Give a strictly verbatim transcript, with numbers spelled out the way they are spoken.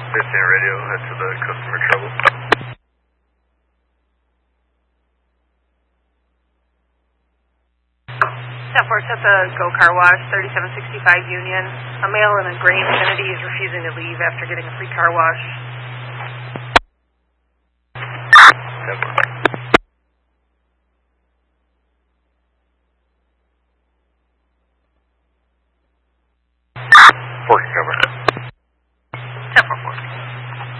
fifteen radio, head to the customer trouble. ten four, at the Go Car Wash, thirty-seven sixty-five Union. A male in a gray Infiniti is refusing to leave after getting a free car wash.